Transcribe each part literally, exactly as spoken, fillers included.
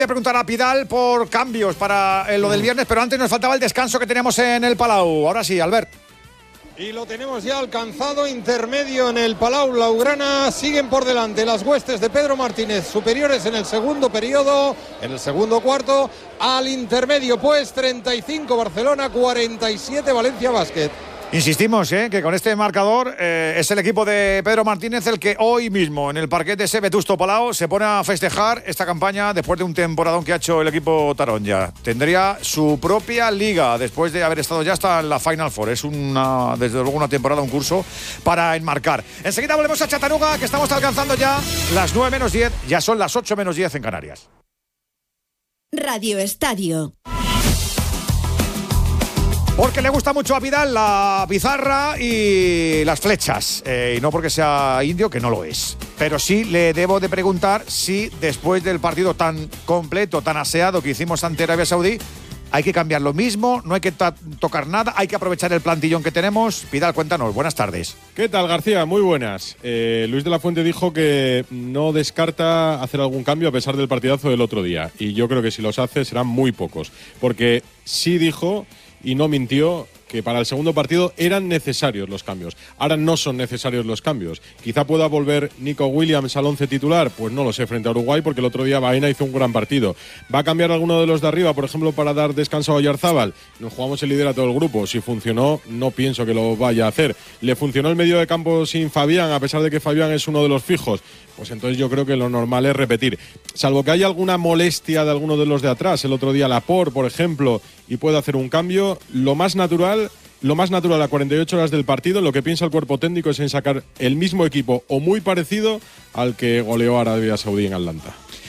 Voy a preguntar a Pidal por cambios para eh, lo del viernes, pero antes nos faltaba el descanso que teníamos en el Palau. Ahora sí, Albert. Y lo tenemos ya alcanzado, intermedio en el Palau Blaugrana. Siguen por delante las huestes de Pedro Martínez, superiores en el segundo periodo, en el segundo cuarto. Al intermedio, pues, treinta y cinco Barcelona, cuarenta y siete Valencia Basket. Insistimos ¿eh? que con este marcador eh, es el equipo de Pedro Martínez el que hoy mismo en el parquet de ese Vetusto Palau se pone a festejar esta campaña después de un temporadón que ha hecho el equipo Taronja. Tendría su propia liga después de haber estado ya hasta en la Final Four. Es una, desde luego una temporada, un curso para enmarcar. Enseguida volvemos a Chattanooga, que estamos alcanzando ya las nueve menos diez, ya son las ocho menos diez en Canarias. Radio Estadio. Porque le gusta mucho a Vidal la pizarra y las flechas. Eh, y no porque sea indio, que no lo es. Pero sí le debo de preguntar si después del partido tan completo, tan aseado que hicimos ante Arabia Saudí, hay que cambiar lo mismo, no hay que ta- tocar nada, hay que aprovechar el plantillón que tenemos. Vidal, cuéntanos, buenas tardes. ¿Qué tal, García? Muy buenas. Eh, Luis de la Fuente dijo que no descarta hacer algún cambio a pesar del partidazo del otro día. Y yo creo que si los hace serán muy pocos. Porque sí dijo, y no mintió, que para el segundo partido eran necesarios los cambios. Ahora no son necesarios los cambios. Quizá pueda volver Nico Williams al once titular, pues no lo sé, frente a Uruguay, porque el otro día Baena hizo un gran partido. ¿Va a cambiar alguno de los de arriba, por ejemplo, para dar descanso a Oyarzábal? Nos jugamos el liderato del grupo. Si funcionó, no pienso que lo vaya a hacer. ¿Le funcionó el medio de campo sin Fabián, a pesar de que Fabián es uno de los fijos? Pues entonces yo creo que lo normal es repetir. Salvo que haya alguna molestia de alguno de los de atrás, el otro día Laporte, por ejemplo, y pueda hacer un cambio, lo más natural... Lo más natural a cuarenta y ocho horas del partido, lo que piensa el cuerpo técnico es en sacar el mismo equipo o muy parecido al que goleó a Arabia Saudí en Atlanta.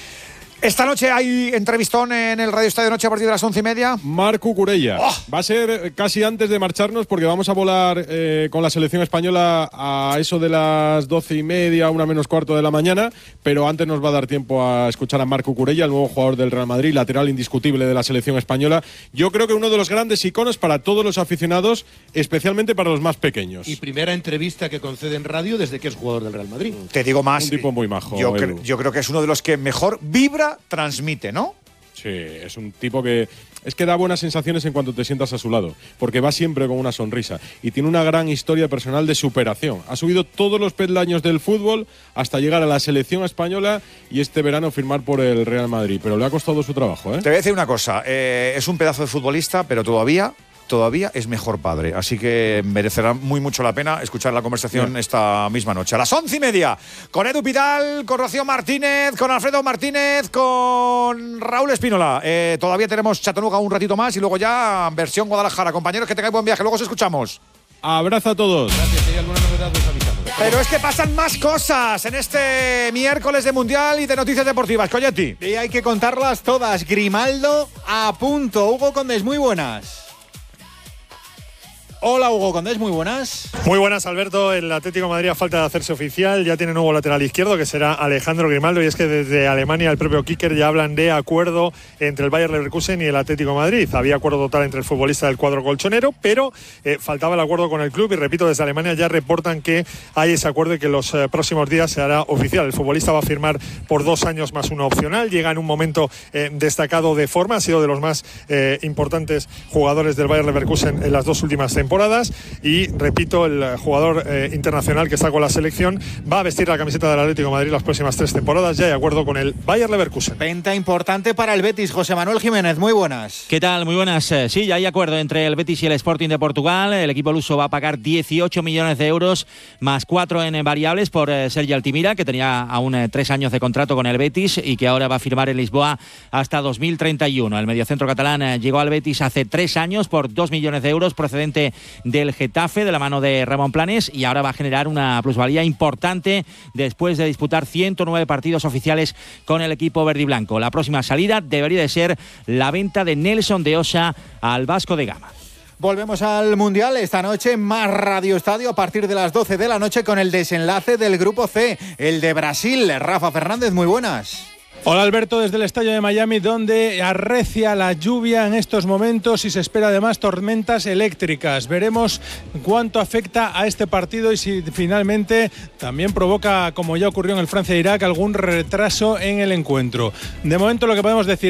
Esta noche hay entrevistón en el Radio Estadio Noche a partir de las once y media. Marc Cucurella. ¡Oh! Va a ser casi antes de marcharnos porque vamos a volar eh, con la selección española a eso de las doce y media, una menos cuarto de la mañana, pero antes nos va a dar tiempo a escuchar a Marc Cucurella, el nuevo jugador del Real Madrid, lateral indiscutible de la selección española. Yo creo que uno de los grandes iconos para todos los aficionados, especialmente para los más pequeños. Y primera entrevista que concede en radio desde que es jugador del Real Madrid. Te digo más. Un tipo muy majo. Yo, cre- yo creo que es uno de los que mejor vibra, transmite, ¿no? Sí, es un tipo que es que da buenas sensaciones en cuanto te sientas a su lado, porque va siempre con una sonrisa y tiene una gran historia personal de superación. Ha subido todos los peldaños del fútbol hasta llegar a la selección española y este verano firmar por el Real Madrid, pero le ha costado su trabajo, ¿eh? Te voy a decir una cosa, eh, es un pedazo de futbolista, pero todavía... todavía es mejor padre, así que merecerá muy mucho la pena escuchar la conversación yeah. esta misma noche. A las once y media, con Edu Pidal, con Rocío Martínez, con Alfredo Martínez, con Raúl Espínola. Eh, todavía tenemos Chattanooga un ratito más y luego ya versión Guadalajara. Compañeros, que tengáis buen viaje, luego os escuchamos. Abrazo a todos. Gracias, si hay alguna novedad, os avisamos. Pero es que pasan más cosas en este miércoles de Mundial y de noticias deportivas. Coyetti. Y hay que contarlas todas. Grimaldo a punto. Hugo Condés, muy buenas. Hola Hugo Condés, muy buenas. Muy buenas, Alberto. El Atlético de Madrid, a falta de hacerse oficial, ya tiene nuevo lateral izquierdo, que será Alejandro Grimaldo, y es que desde Alemania el propio Kicker ya hablan de acuerdo entre el Bayer Leverkusen y el Atlético de Madrid. Había acuerdo total entre el futbolista del cuadro colchonero, pero eh, faltaba el acuerdo con el club y, repito, desde Alemania ya reportan que hay ese acuerdo y que en los eh, próximos días se hará oficial. El futbolista va a firmar por dos años más uno opcional, llega en un momento eh, destacado de forma, ha sido de los más eh, importantes jugadores del Bayer Leverkusen en las dos últimas temporadas. Y repito, el jugador eh, internacional que está con la selección va a vestir la camiseta del Atlético de Madrid las próximas tres temporadas. Ya hay acuerdo con el Bayer Leverkusen. Venta importante para el Betis. José Manuel Jiménez, muy buenas. ¿Qué tal? Muy buenas. Sí, ya hay acuerdo entre el Betis y el Sporting de Portugal. El equipo luso va a pagar dieciocho millones de euros más cuatro en variables por eh, Sergi Altimira, que tenía aún eh, tres años de contrato con el Betis y que ahora va a firmar en Lisboa hasta dos mil treinta y uno. El mediocentro catalán eh, llegó al Betis hace tres años por dos millones de euros procedente del Getafe de la mano de Ramón Planes y ahora va a generar una plusvalía importante después de disputar ciento nueve partidos oficiales con el equipo verde y blanco. La próxima salida debería de ser la venta de Nelson de Osa al Vasco de Gama. Volvemos al Mundial esta noche, más Radio Estadio a partir de las doce de la noche con el desenlace del Grupo C, el de Brasil. Rafa Fernández, muy buenas. Hola Alberto, desde el estadio de Miami, donde arrecia la lluvia en estos momentos y se espera además tormentas eléctricas. Veremos cuánto afecta a este partido y si finalmente también provoca, como ya ocurrió en el Francia-Irak, algún retraso en el encuentro. De momento lo que podemos decir